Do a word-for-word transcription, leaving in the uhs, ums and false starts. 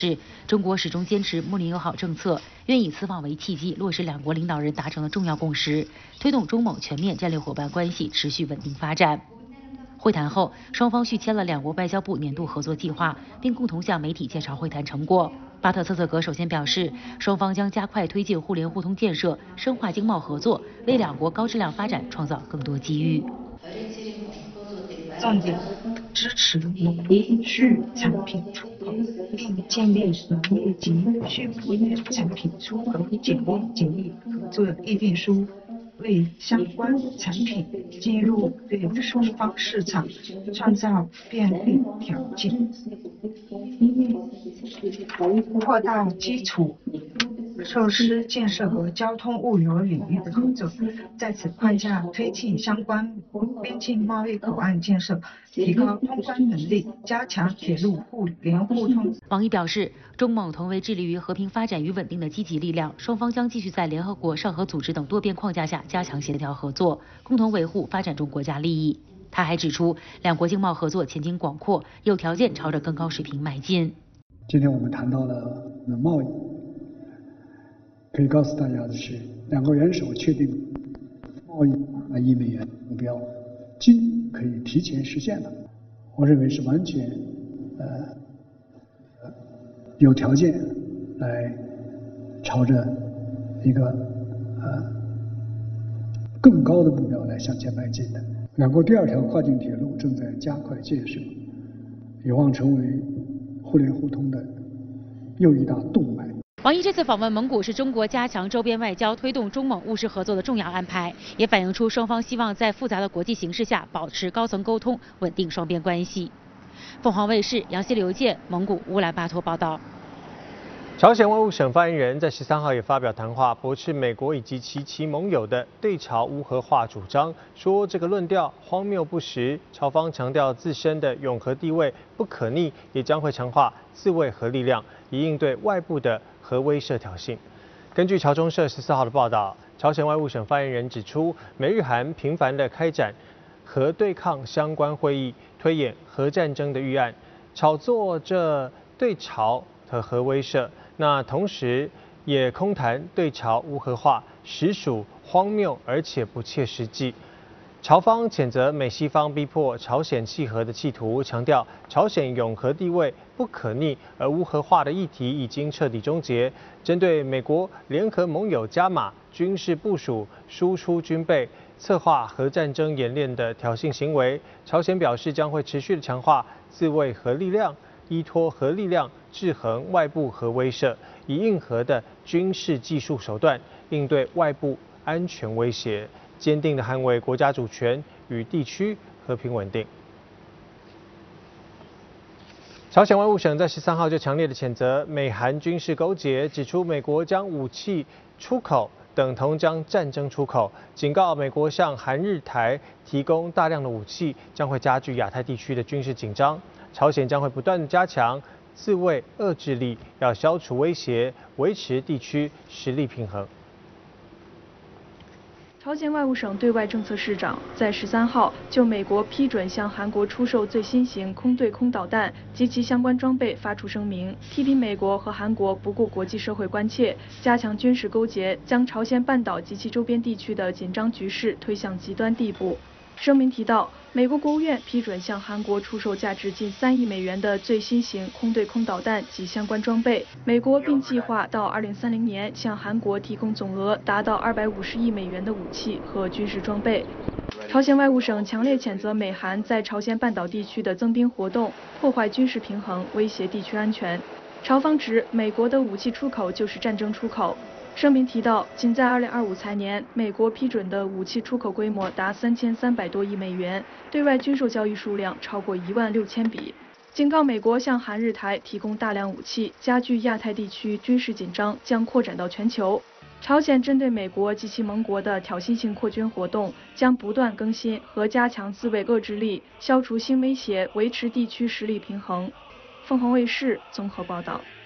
是中国始终坚持睦邻友好政策，愿以此访为契机，落实两国领导人达成的重要共识，推动中蒙全面战略伙伴关系持续稳定发展。会谈后，双方续签了两国外交部年度合作计划，并共同向媒体介绍会谈成果。巴特瑟瑟格首先表示，双方将加快推进互联互通建设，深化经贸合作，为两国高质量发展创造更多机遇。 重点支持农畜产品出口，并建立农业及畜牧业产品出口检验检疫合作议定书，为相关产品进入对双方市场创造便利条件，扩大基础设施建设和交通物流领域的合作，在此框架推进相关边境贸易口岸建设，提高通关能力，加强铁路互联互通。 王毅表示，中蒙同为致力于和平发展与稳定的积极力量，双方将继续在联合国、上合组织等多边框架下加强协调合作，共同维护发展中国家利益。他还指出，两国经贸合作前景广阔，有条件朝着更高水平迈进。 今天我们谈到了贸易，可以告诉大家的是，两国元首确定贸易啊一美元目标，今可以提前实现了。我认为是完全呃有条件来朝着一个呃更高的目标来向前迈进的。两国第二条跨境铁路正在加快建设，有望成为互联互通的又一大动脉。 王毅这次访问蒙古是中国加强周边外交、推动中蒙务实合作的重要安排，也反映出双方希望在复杂的国际形势下保持高层沟通，稳定双边关系。凤凰卫视杨希刘健，蒙古乌兰巴托报道。 朝鲜外务省发言人在十三号也发表谈话，驳斥美国以及其其盟友的对朝无核化主张，说这个论调荒谬不实。朝方强调自身的永和地位不可逆，也将会强化自卫核力量，以应对外部的核威慑挑衅。根据朝中社十四号的报道，朝鲜外务省发言人指出，美日韩频繁地开展核对抗相关会议，推演核战争的预案，炒作这对朝的核威慑。那同时也空谈对朝无核化，实属荒谬而且不切实际。朝方谴责美西方逼迫朝鲜弃核的企图，强调朝鲜永和地位不可逆，而无核化的议题已经彻底终结。针对美国联合盟友加码军事部署、输出军备、策划核战争演练的挑衅行为，朝鲜表示将会持续的强化自卫核力量，依托核力量制衡外部核威慑，以硬核的军事技术手段应对外部安全威胁，坚定地捍卫国家主权与地区和平稳定。朝鲜外务省在十三号就强烈的谴责美韩军事勾结，指出美国将武器出口等同将战争出口，警告美国向韩日台提供大量的武器，将会加剧亚太地区的军事紧张。朝鲜将会不断地加强自卫遏制力，要消除威胁，维持地区实力平衡。 朝鲜外务省对外政策室长在十三号就美国批准向韩国出售最新型空对空导弹及其相关装备发出声明，批评美国和韩国不顾国际社会关切，加强军事勾结，将朝鲜半岛及其周边地区的紧张局势推向极端地步。声明提到，美国国务院批准向韩国出售价值近三亿美元的最新型空对空导弹及相关装备，美国并计划到二零三零年向韩国提供总额达到二百五十亿美元的武器和军事装备。朝鲜外务省强烈谴责美韩在朝鲜半岛地区的增兵活动，破坏军事平衡，威胁地区安全。朝方指，美国的武器出口就是战争出口。声明提到，仅在二零二五财年，美国批准的武器出口规模达三千三百多亿美元，对外军售交易数量超过一万六千笔。警告美国向韩日台提供大量武器，加剧亚太地区军事紧张，将扩展到全球。朝鲜针对美国及其盟国的挑衅性扩军活动，将不断更新和加强自卫遏制力，消除新威胁，维持地区实力平衡。凤凰卫视综合报道。